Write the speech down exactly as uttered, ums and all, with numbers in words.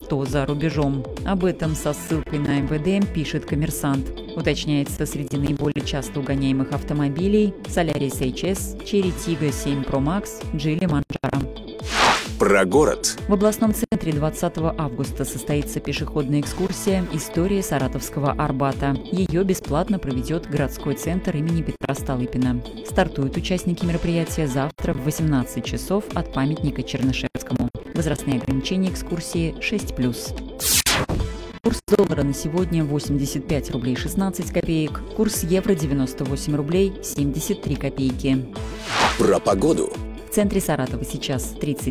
что за рубежом. Об этом со ссылкой на эм вэ дэ пишет «Коммерсант». Уточняется, среди наиболее часто угоняемых автомобилей Solaris эйч эс, Chery Tiggo семь про макс, Geely Manjaro. Про город. В областном центре двадцатого августа состоится пешеходная экскурсия «История Саратовского Арбата». Ее бесплатно проведет городской центр имени Петра Столыпина. Стартуют участники мероприятия завтра в восемнадцать часов от памятника Чернышевскому. Возрастные ограничения экскурсии шесть плюс. Курс доллара на сегодня восемьдесят пять рублей шестнадцать копеек. Курс евро девяносто восемь рублей семьдесят три копейки. Про погоду. В центре Саратова сейчас тридцать